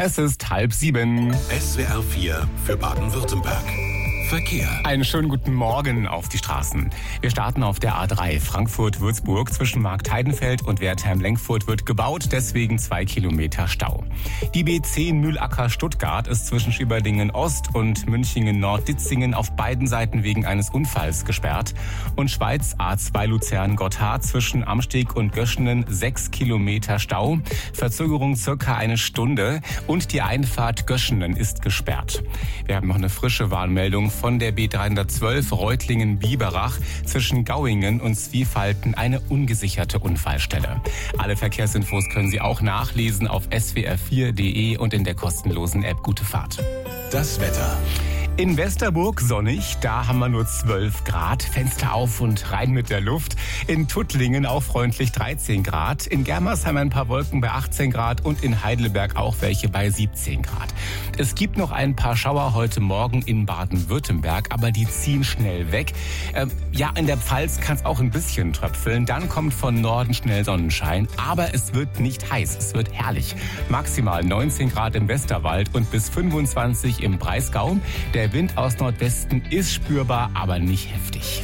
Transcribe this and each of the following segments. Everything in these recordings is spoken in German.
Es ist 6:30. SWR 4 für Baden-Württemberg. Verkehr. Einen schönen guten Morgen auf die Straßen. Wir starten auf der A3 Frankfurt-Würzburg. Zwischen Marktheidenfeld und Wertheim-Lenkfurt wird gebaut, deswegen 2 Kilometer Stau. Die B10 Mühlacker-Stuttgart ist zwischen Schwieberdingen-Ost und Münchingen-Nord-Ditzingen auf beiden Seiten wegen eines Unfalls gesperrt. Und Schweiz A2 Luzern-Gotthard zwischen Amsteg und Göschenen 6 Kilometer Stau. Verzögerung circa eine Stunde. Und die Einfahrt Göschenen ist gesperrt. Wir haben noch eine frische Warnmeldung von der B312 Reutlingen-Biberach zwischen Gauingen und Zwiefalten, eine ungesicherte Unfallstelle. Alle Verkehrsinfos können Sie auch nachlesen auf swr4.de und in der kostenlosen App Gute Fahrt. Das Wetter. In Westerburg sonnig, da haben wir nur 12 Grad, Fenster auf und rein mit der Luft. In Tuttlingen auch freundlich 13 Grad, in Germersheim ein paar Wolken bei 18 Grad und in Heidelberg auch welche bei 17 Grad. Es gibt noch ein paar Schauer heute Morgen in Baden-Württemberg, aber die ziehen schnell weg. In der Pfalz kann es auch ein bisschen tröpfeln, dann kommt von Norden schnell Sonnenschein, aber es wird nicht heiß, es wird herrlich. Maximal 19 Grad im Westerwald und bis 25 im Breisgau. Der Wind aus Nordwesten ist spürbar, aber nicht heftig.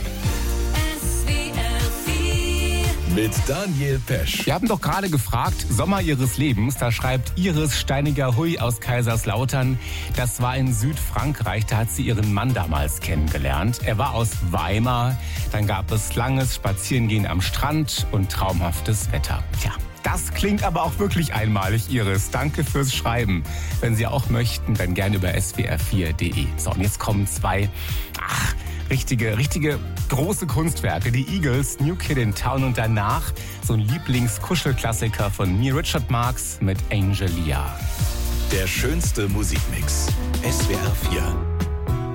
Mit Daniel Pesch. Wir haben doch gerade gefragt, Sommer ihres Lebens, da schreibt Iris Steiniger-Hui aus Kaiserslautern. Das war in Südfrankreich, da hat sie ihren Mann damals kennengelernt. Er war aus Weimar, dann gab es langes Spazierengehen am Strand und traumhaftes Wetter. Tja. Das klingt aber auch wirklich einmalig, Iris. Danke fürs Schreiben. Wenn Sie auch möchten, dann gerne über swr4.de. So, und jetzt kommen zwei, richtige große Kunstwerke. Die Eagles, New Kid in Town und danach so ein Lieblingskuschelklassiker von mir, Richard Marx mit Angelia. Der schönste Musikmix. SWR 4.